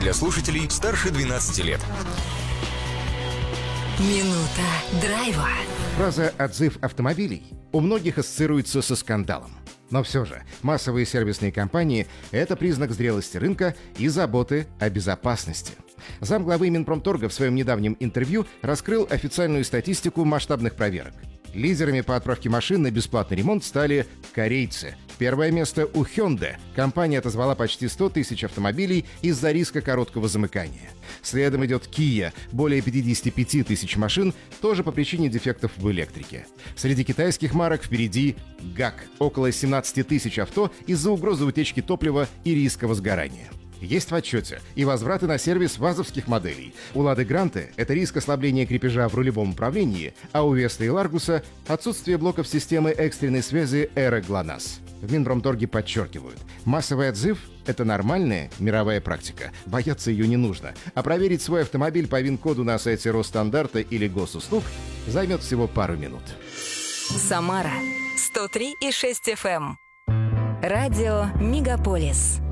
для слушателей старше 12 лет. Минута драйва. Фраза «отзыв автомобилей» у многих ассоциируется со скандалом. Но все же, массовые сервисные компании – это признак зрелости рынка и заботы о безопасности. Замглавы Минпромторга в своем недавнем интервью раскрыл официальную статистику масштабных проверок. Лидерами по отправке машин на бесплатный ремонт стали корейцы. Первое место у Hyundai. Компания отозвала почти 100 тысяч автомобилей из-за риска короткого замыкания. Следом идет Kia. Более 55 тысяч машин, тоже по причине дефектов в электрике. Среди китайских марок впереди GAC. Около 17 тысяч авто из-за угрозы утечки топлива и риска возгорания. Есть в отчете и возвраты на сервис вазовских моделей. У «Лады Гранты» — это риск ослабления крепежа в рулевом управлении, а у «Веста» и «Ларгуса» — отсутствие блоков системы экстренной связи «Эра ГЛОНАСС». В Минпромторге подчеркивают, массовый отзыв — это нормальная мировая практика. Бояться ее не нужно. А проверить свой автомобиль по ВИН-коду на сайте Росстандарта или Госуслуг займет всего пару минут. Самара 103,6 FM. Радио Мегаполис.